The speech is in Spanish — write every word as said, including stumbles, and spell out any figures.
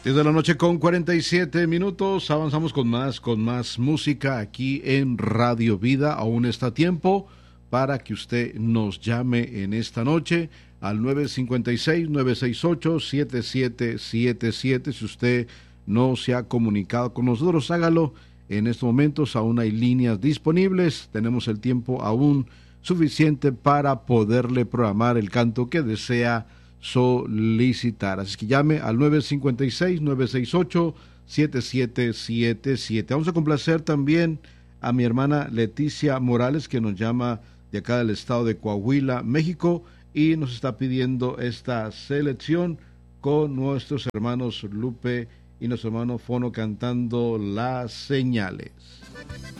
diez de la noche con cuarenta y siete minutos, avanzamos con más, con más música aquí en Radio Vida. Aún está a tiempo para que usted nos llame en esta noche al nueve cinco seis, nueve seis ocho, siete siete siete siete. Si usted no se ha comunicado con nosotros, hágalo en estos momentos. Aún hay líneas disponibles, tenemos el tiempo aún suficiente para poderle programar el canto que desea solicitar. Así que llame al nueve cinco seis, nueve seis ocho, siete siete siete siete. Vamos a complacer también a mi hermana Leticia Morales, que nos llama de acá del estado de Coahuila, México, y nos está pidiendo esta selección con nuestros hermanos Lupe y nuestro hermano Fono cantando Las Señales.